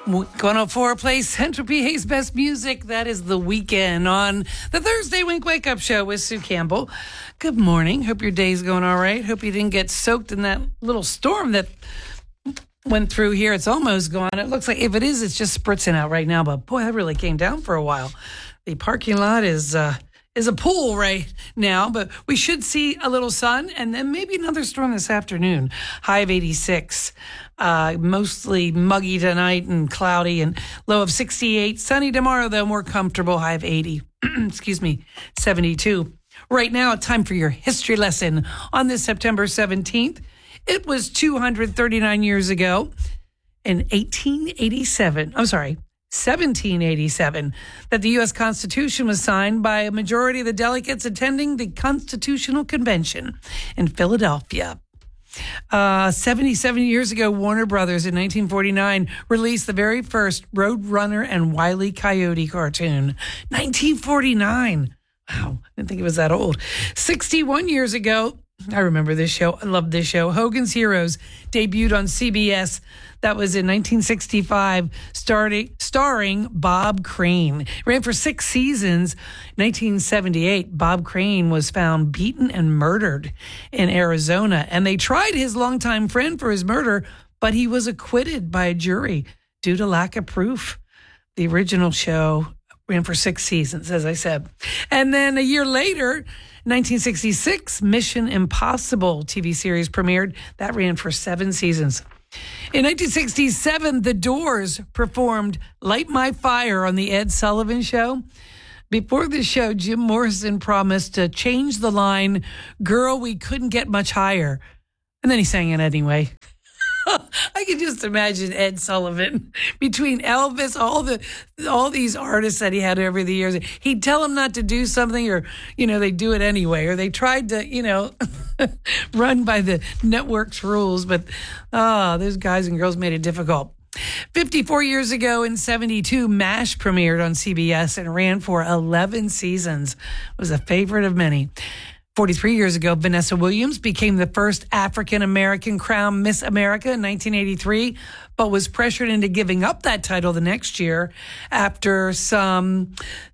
104 plays Central PA's best music. That is The Weekend on the Thursday Wink Wake Up Show with Sue Campbell. Good morning. Hope your day's going all right. Hope you didn't get soaked in that little storm that went through here. It's almost gone. It looks like if it is, it's just spritzing out right now. But boy, that really came down for a while. The parking lot is a pool right now, but we should see a little sun and then maybe another storm this afternoon. High of 86. Mostly muggy tonight and cloudy, and low of 68. Sunny tomorrow, though, more comfortable. High of 80. 72. Right now, time for your history lesson on this September 17th. It was 239 years ago in 1787, that the U.S. Constitution was signed by a majority of the delegates attending the Constitutional Convention in Philadelphia. 77 years ago, Warner Brothers in 1949 released the very first Roadrunner and Wile E. Coyote cartoon. 1949. Wow, I didn't think it was that old. 61 years ago, I remember this show. I love this show. Hogan's Heroes debuted on CBS. That was in 1965, starring Bob Crane. It ran for 6 seasons. 1978, Bob Crane was found beaten and murdered in Arizona, and they tried his longtime friend for his murder, but he was acquitted by a jury due to lack of proof. The original show ran for 6 seasons, as I said. And then a year later, 1966, Mission Impossible TV series premiered. That ran for 7 seasons. In 1967, The Doors performed Light My Fire on The Ed Sullivan Show. Before the show, Jim Morrison promised to change the line, "Girl, we couldn't get much higher." And then he sang it anyway. I can just imagine Ed Sullivan, between Elvis, all these artists that he had over the years. He'd tell them not to do something, or they do it anyway, or they tried to run by the network's rules. But those guys and girls made it difficult. 54 years ago in 72, MASH premiered on CBS and ran for 11 seasons. It was a favorite of many. 43 years ago, Vanessa Williams became the first African-American crowned Miss America in 1983, but was pressured into giving up that title the next year after some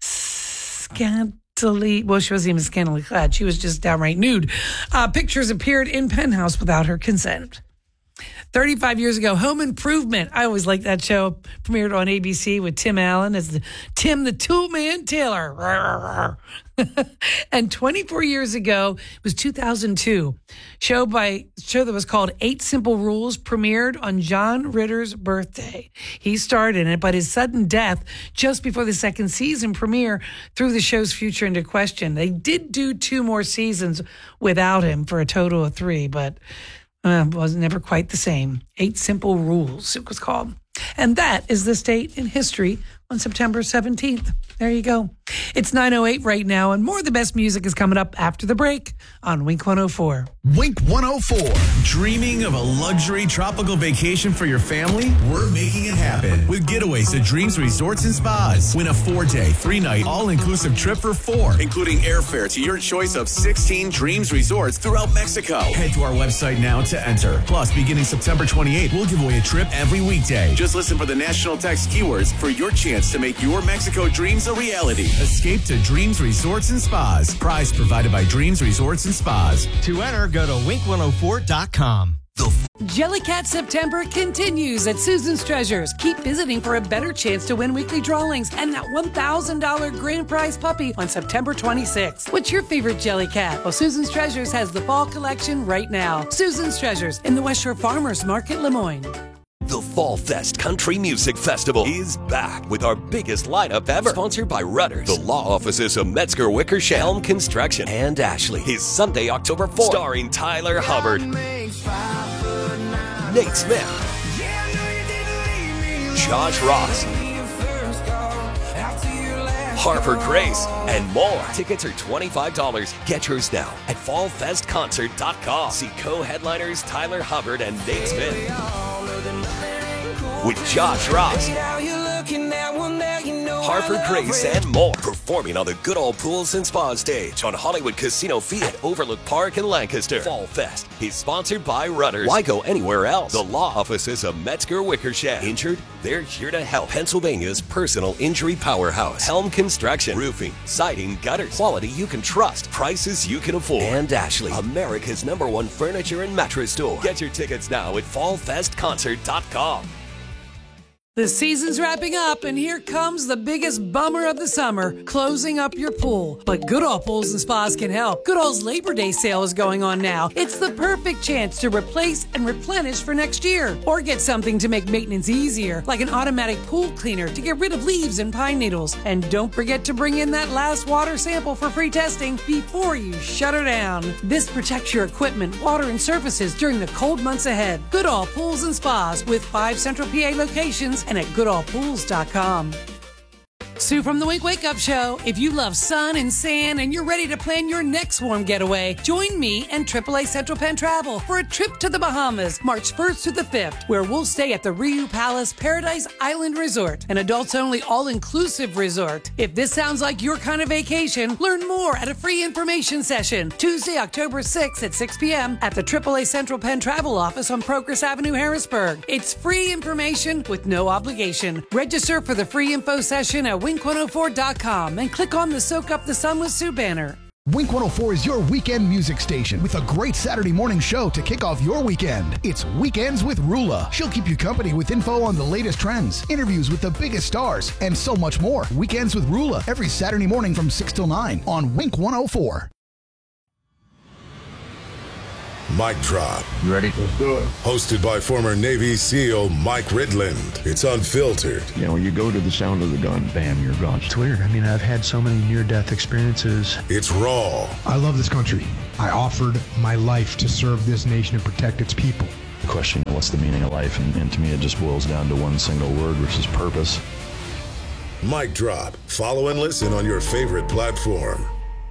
she wasn't even scantily clad. She was just downright nude. Pictures appeared in Penthouse without her consent. 35 years ago, Home Improvement. I always liked that show. Premiered on ABC with Tim Allen as Tim the Toolman Taylor. And 24 years ago, it was 2002. Show that was called 8 Simple Rules premiered on John Ritter's birthday. He starred in it, but his sudden death just before the second season premiere threw the show's future into question. They did do 2 more seasons without him for a total of 3, but was never quite the same. 8 Simple Rules, it was called. And that is this date in history on September 17th. There you go. It's 9:08 right now, and more of the best music is coming up after the break on Wink 104. Wink 104. Dreaming of a luxury tropical vacation for your family? We're making it happen with Getaways to Dreams Resorts and Spas. Win a 4-day, 3-night, all-inclusive trip for 4, including airfare to your choice of 16 Dreams Resorts throughout Mexico. Head to our website now to enter. Plus, beginning September 28th, we'll give away a trip every weekday. Just listen for the national text keywords for your chance to make your Mexico dreams a reality. Escape to Dreams Resorts and Spas. Prize provided by Dreams Resorts and Spas. To enter, go to wink104.com. Jellycat September continues at Susan's Treasures. Keep visiting for a better chance to win weekly drawings and that $1,000 grand prize puppy on September 26th. What's your favorite Jellycat? Well, Susan's Treasures has the fall collection right now. Susan's Treasures in the West Shore Farmers Market, Lemoyne. The Fall Fest Country Music Festival is back with our biggest lineup ever. Sponsored by Rudders, the law offices of Metzger Wickersham, Helm Construction, and Ashley. Is Sunday, October 4th. Starring Tyler Hubbard, Nate Smith, Josh Ross, Harper Grace, and more. Tickets are $25. Get yours now at fallfestconcert.com. See co-headliners Tyler Hubbard and Nate Smith with Josh Ross, Harvard Grace, and more. Performing on the Good Old Pools and Spa stage on Hollywood Casino Field at Overlook Park in Lancaster. Fall Fest is sponsored by Rudders. Why go anywhere else? The law offices of Metzger Wickersham. Injured? They're here to help. Pennsylvania's personal injury powerhouse. Helm Construction. Roofing, siding, gutters. Quality you can trust. Prices you can afford. And Ashley, America's #1 furniture and mattress store. Get your tickets now at fallfestconcert.com. The season's wrapping up, and here comes the biggest bummer of the summer, closing up your pool. But Goodall Pools and Spas can help. Goodall's Labor Day sale is going on now. It's the perfect chance to replace and replenish for next year. Or get something to make maintenance easier, like an automatic pool cleaner to get rid of leaves and pine needles. And don't forget to bring in that last water sample for free testing before you shut her down. This protects your equipment, water, and surfaces during the cold months ahead. Goodall Pools and Spas with 5 Central PA locations and at goodallpools.com. Sue from the Wink Wake Up Show. If you love sun and sand and you're ready to plan your next warm getaway, join me and AAA Central Penn Travel for a trip to the Bahamas, March 1st to the 5th, where we'll stay at the Riu Palace Paradise Island Resort, an adults-only all-inclusive resort. If this sounds like your kind of vacation, learn more at a free information session, Tuesday, October 6th at 6 p.m. at the AAA Central Penn Travel office on Procris Avenue, Harrisburg. It's free information with no obligation. Register for the free info session at Wink104.com and click on the Soak Up the Sun with Sue banner. Wink 104 is your weekend music station with a great Saturday morning show to kick off your weekend. It's Weekends with Rula. She'll keep you company with info on the latest trends, interviews with the biggest stars, and so much more. Weekends with Rula every Saturday morning from 6 till 9 on Wink 104. Mic Drop. You ready? Let's do it. Hosted by former Navy SEAL Mike Ridland. It's unfiltered. You know, you go to the sound of the gun, bam, you're gone. It's weird. I mean, I've had so many near-death experiences. It's raw. I love this country. I offered my life to serve this nation and protect its people. The question, what's the meaning of life? And to me, it just boils down to one single word, which is purpose. Mic Drop. Follow and listen on your favorite platform.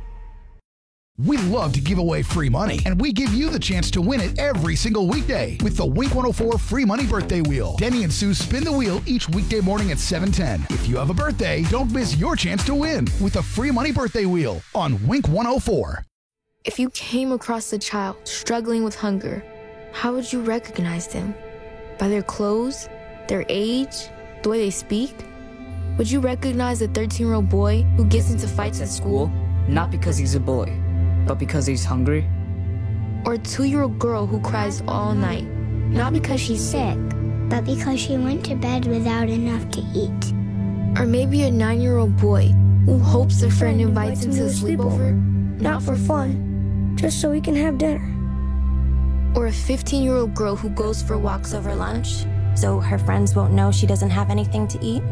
We love to give away free money, and we give you the chance to win it every single weekday with the Wink 104 Free Money Birthday Wheel. Denny and Sue spin the wheel each weekday morning at 7:10. If you have a birthday, don't miss your chance to win with the Free Money Birthday Wheel on Wink 104. If you came across a child struggling with hunger, how would you recognize them? By their clothes, their age, the way they speak? Would you recognize a 13-year-old boy who gets into fights at school? Not because he's a bully, but because he's hungry? Or a 2-year-old girl who cries all night, not because she's sick, but because she went to bed without enough to eat. Or maybe a 9-year-old boy who hopes a friend invites him to a sleepover, not for fun, just so we can have dinner. Or a 15-year-old girl who goes for walks over lunch, so her friends won't know she doesn't have anything to eat.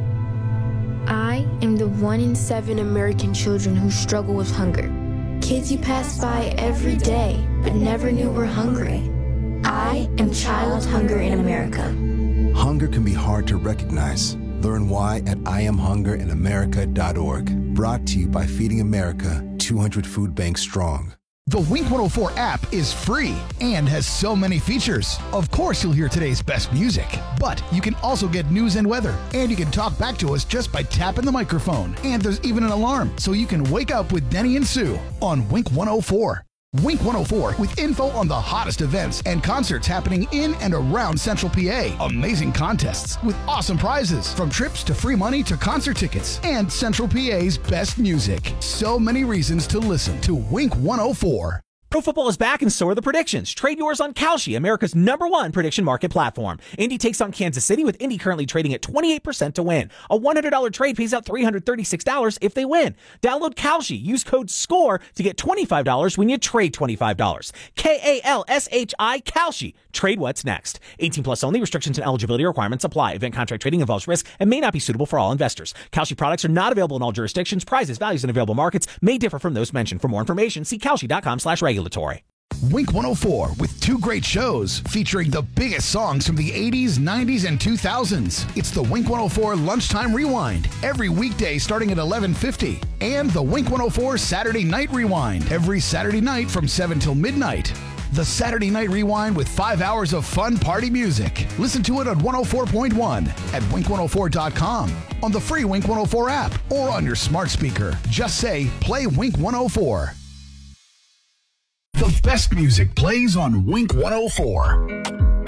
I am the 1 in 7 American children who struggle with hunger. Kids you pass by every day, but never knew were hungry. I am Child Hunger in America. Hunger can be hard to recognize. Learn why at IamHungerInAmerica.org. Brought to you by Feeding America, 200 food banks strong. The Wink 104 app is free and has so many features. Of course, you'll hear today's best music, but you can also get news and weather, and you can talk back to us just by tapping the microphone. And there's even an alarm, so you can wake up with Denny and Sue on Wink 104. Wink 104 with info on the hottest events and concerts happening in and around Central PA. Amazing contests with awesome prizes, from trips to free money to concert tickets, and Central PA's best music. So many reasons to listen to Wink 104. Pro football is back and so are the predictions. Trade yours on Kalshi, America's #1 prediction market platform. Indy takes on Kansas City, with Indy currently trading at 28% to win. A $100 trade pays out $336 if they win. Download Kalshi. Use code SCORE to get $25 when you trade $25. KALSHI, Kalshi. Trade what's next. 18 plus only. Restrictions and eligibility requirements apply. Event contract trading involves risk and may not be suitable for all investors. Kalshi products are not available in all jurisdictions. Prices, values, and available markets may differ from those mentioned. For more information, see kalshi.com/regulatory. Wink 104 with 2 great shows featuring the biggest songs from the 80s, 90s, and 2000s. It's the Wink 104 Lunchtime Rewind every weekday starting at 11:50, and the Wink 104 Saturday Night Rewind every Saturday night from 7 till midnight. the Saturday Night Rewind with 5 hours of fun party music. Listen to it on 104.1 at wink104.com, on the free Wink 104 app, or on your smart speaker. Just say, play Wink 104. The best music plays on Wink 104.